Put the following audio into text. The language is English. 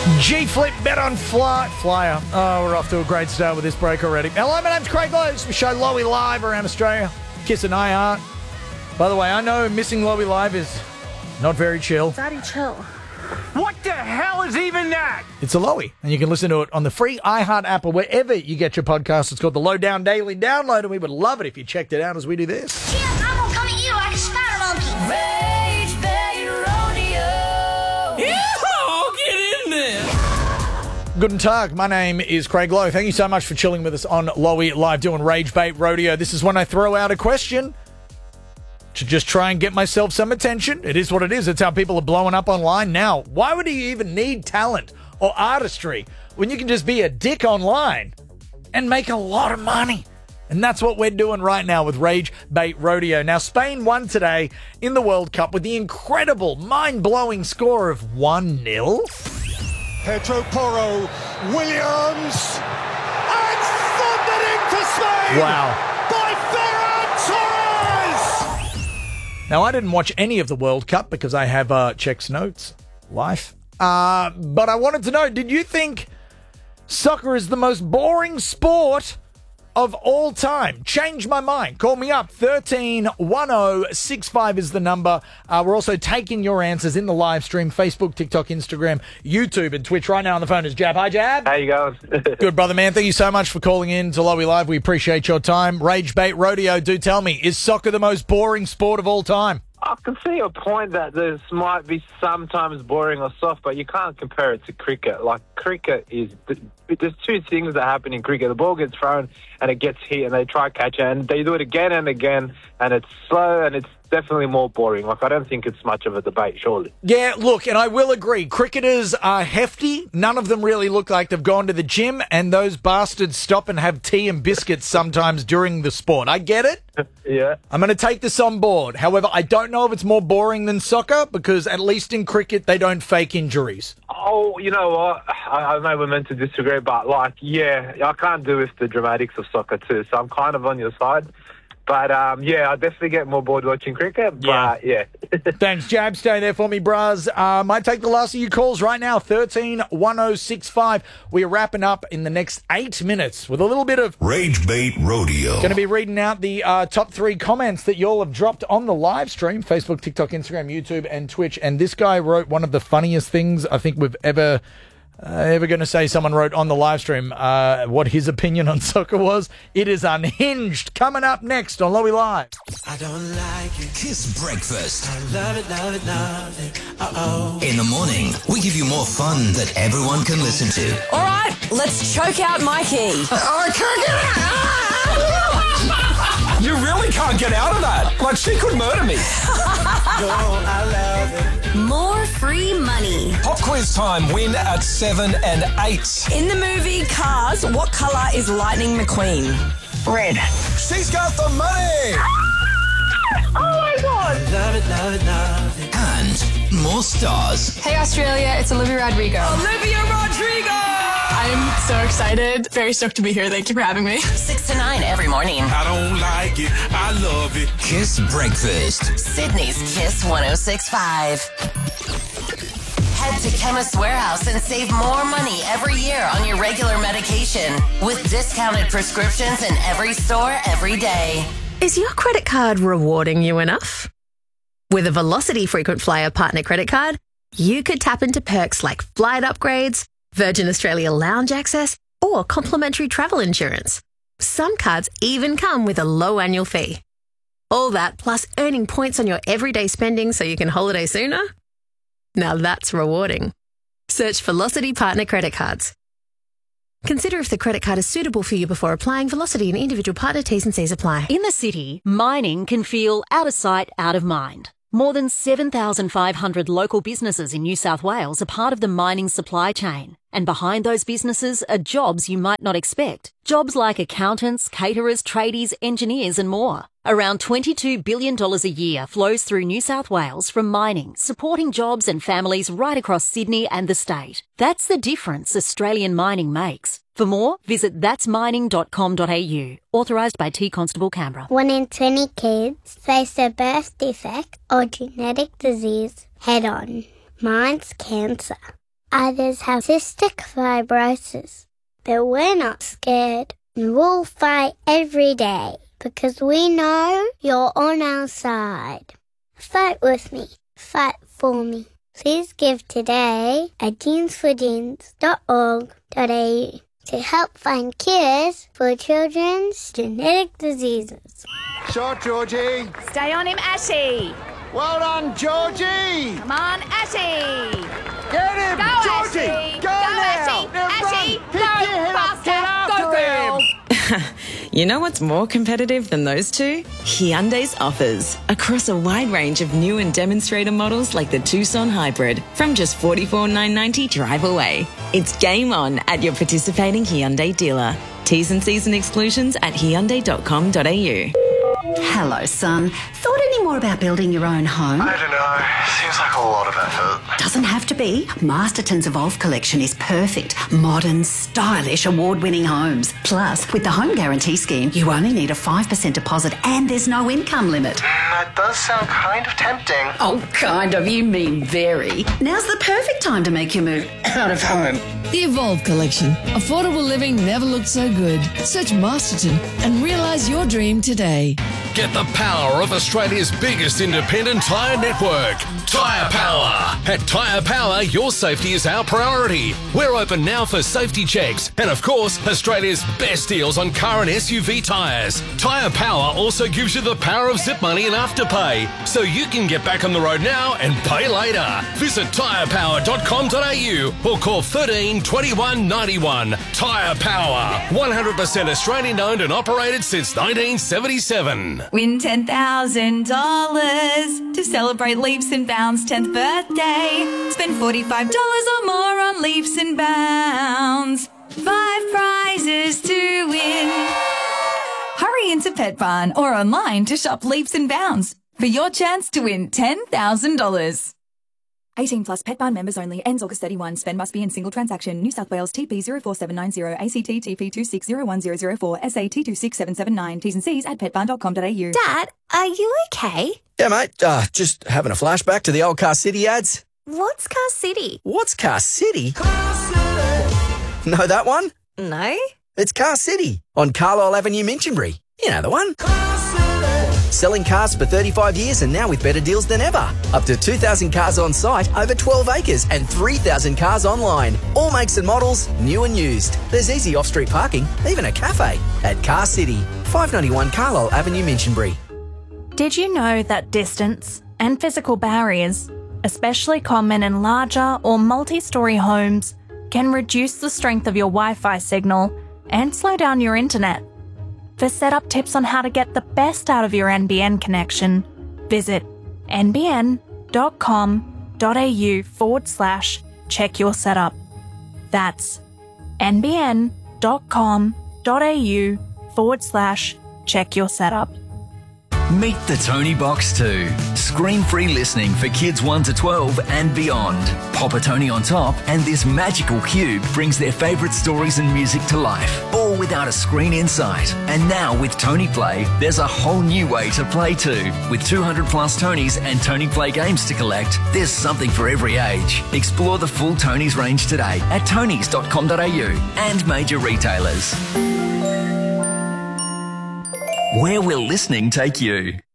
G-Flip bet on Flyer. Oh, we're off to a great start with this break already. Hello, my name's Craig Lowe. We show Lowy live around Australia. Kiss and iHeart. By the way, I know missing Lowy live is not very chill. Daddy, chill. What the hell is even that? It's a Lowy, and you can listen to it on the free iHeart app or wherever you get your podcasts. It's called the Lowdown Daily Download, and we would love it if you checked it out as we do this. Yeah, I'm gonna come at you like a spider monkey. Rage Bay Rodeo. Yeah, get in there. Guten Tag, my name is Craig Lowe. Thank you so much for chilling with us on Lowy Live doing Rage Bait Rodeo. This is when I throw out a question to just try and get myself some attention. It is what it is. It's how people are blowing up online now. Why would you even need talent or artistry when you can just be a dick online and make a lot of money? And that's what we're doing right now with Rage Bait Rodeo. Now, Spain won today in the World Cup with the incredible, mind-blowing score of 1-0. Pedro Porro, Williams, and thundering for Spain! Wow. By Ferran Torres! Now, I didn't watch any of the World Cup because I have Check's Notes life. But I wanted to know, did you think soccer is the most boring sport of all time? Change my mind. Call me up. 131065 is the number. We're also taking your answers in the live stream. Facebook, TikTok, Instagram, YouTube, and Twitch. Right now on the phone is Jab. Hi, Jab. How you going? Good, brother, man. Thank you so much for calling in to Lowy Live. We appreciate your time. Rage Bait Rodeo, do tell me, is soccer the most boring sport of all time? I can see a point that this might be sometimes boring or soft, but you can't compare it to cricket. Like, cricket is... There's two things that happen in cricket. The ball gets thrown and it gets hit and they try to catch it and they do it again and again and it's slow and it's definitely more boring. Like, I don't think it's much of a debate, surely. Yeah, look, and I will agree. Cricketers are hefty. None of them really look like they've gone to the gym, and those bastards stop and have tea and biscuits sometimes during the sport. I get it. Yeah. I'm going to take this on board. However, I don't know if it's more boring than soccer because at least in cricket, they don't fake injuries. Oh, you know what? I know we're meant to disagree, but, like, yeah, I can't do with the dramatics of soccer too, so I'm kind of on your side. But, yeah, I definitely get more bored watching cricket, but, yeah. Thanks, Jab. Stay there for me, bros. Might take the last of your calls right now, 131065. We are wrapping up in the next 8 minutes with a little bit of Rage Bait Rodeo. Going to be reading out the top 3 comments that y'all have dropped on the live stream, Facebook, TikTok, Instagram, YouTube, and Twitch. And this guy wrote one of the funniest things I think we've ever going to say. Someone wrote on the live stream what his opinion on soccer was. It is unhinged. Coming up next on Lowy Live. I don't like it. Kiss Breakfast. I love it, love it, love it. Uh-oh. In the morning, we give you more fun that everyone can listen to. All right, let's choke out Mikey. I can't get out! You really can't get out of that. Like, she could murder me. Oh, I love it. More free money. Pop quiz time. Win at 7 and 8. In the movie Cars, what colour is Lightning McQueen? Red. She's got the money. Oh my God. Love it, love it, love it. And more stars. Hey Australia, it's Olivia Rodrigo. Olivia Rodrigo! I'm so excited. Very stoked to be here. Thank you for having me. 6 to 9 every morning. I don't like it. I love it. Kiss Breakfast. Sydney's Kiss 106.5. Head to Chemist Warehouse and save more money every year on your regular medication with discounted prescriptions in every store every day. Is your credit card rewarding you enough? With a Velocity Frequent Flyer Partner Credit Card, you could tap into perks like flight upgrades, Virgin Australia lounge access, or complimentary travel insurance. Some cards even come with a low annual fee. All that plus earning points on your everyday spending so you can holiday sooner? Now that's rewarding. Search Velocity Partner Credit Cards. Consider if the credit card is suitable for you before applying. Velocity and individual partner T's and C's apply. In the city, mining can feel out of sight, out of mind. More than 7,500 local businesses in New South Wales are part of the mining supply chain. And behind those businesses are jobs you might not expect. Jobs like accountants, caterers, tradies, engineers and more. Around $22 billion a year flows through New South Wales from mining, supporting jobs and families right across Sydney and the state. That's the difference Australian mining makes. For more, visit that'smining.com.au. Authorised by T Constable Canberra. 1 in 20 kids face a birth defect or genetic disease head on. Mine's cancer. Others have cystic fibrosis. But we're not scared. And we'll fight every day because we know you're on our side. Fight with me. Fight for me. Please give today at jeansforjeans.org.au to help find cures for children's genetic diseases. Shot, Georgie. Stay on him, Ashy. Well done, Georgie. Come on, Ashy. Get him, Go, Georgie. Ashy. Go now. Ashy. Ashy. Run. Go Pick your head up. faster. Get after Go, girl. him. You know what's more competitive than those two? Hyundai's offers. Across a wide range of new and demonstrator models like the Tucson Hybrid from just $44,990 drive away. It's game on at your participating Hyundai dealer. T's and C's and exclusions at Hyundai.com.au. Hello, son. Thought any more about building your own home? I don't know. Seems like a lot of effort. Doesn't have to be. Masterton's Evolve collection is perfect. Modern, stylish, award-winning homes. Plus, with the Home Guarantee Scheme, you only need a 5% deposit and there's no income limit. That does sound kind of tempting. Oh, kind of. You mean very. Now's the perfect time to make your move out of home. The Evolve collection. Affordable living never looked so good. Search Masterton and realise your dream today. Get the power of Australia's biggest independent tyre network, Tyre Power. At Tyre Power, your safety is our priority. We're open now for safety checks and, of course, Australia's best deals on car and SUV tyres. Tyre Power also gives you the power of zip money and afterpay, so you can get back on the road now and pay later. Visit tyrepower.com.au or call 13 21 91. Tyre Power, 100% Australian owned and operated since 1977. Win $10,000 to celebrate Leaps and Bounds' 10th birthday. Spend $45 or more on Leaps and Bounds. 5 prizes to win. Hurry into Pet Barn or online to shop Leaps and Bounds for your chance to win $10,000. 18 plus Pet Barn members only. Ends August 31. Spend must be in single transaction. New South Wales TP 04790. ACT TP 26010004. SA T26779. T's and C's at petbarn.com.au. Dad, are you okay? Yeah, mate. Just having a flashback to the old Car City ads. What's Car City? What's Car City? Know that one? No. It's Car City on Carlisle Avenue, Minchinbury. You know the one. Selling cars for 35 years and now with better deals than ever. Up to 2,000 cars on site, over 12 acres and 3,000 cars online. All makes and models, new and used. There's easy off-street parking, even a cafe at Car City, 591 Carlisle Avenue, Minchinbury. Did you know that distance and physical barriers, especially common in larger or multi-storey homes, can reduce the strength of your Wi-Fi signal and slow down your internet? For setup tips on how to get the best out of your NBN connection, visit nbn.com.au/check your setup. That's nbn.com.au/check your setup. Meet the Tony Box 2. Screen-free listening for kids 1 to 12 and beyond. Pop a Tony on top and this magical cube brings their favourite stories and music to life, all without a screen in sight. And now with Tony Play, there's a whole new way to play too. With 200 plus Tonys and Tony Play games to collect, there's something for every age. Explore the full Tonys range today at tonys.com.au and major retailers. Where will listening take you?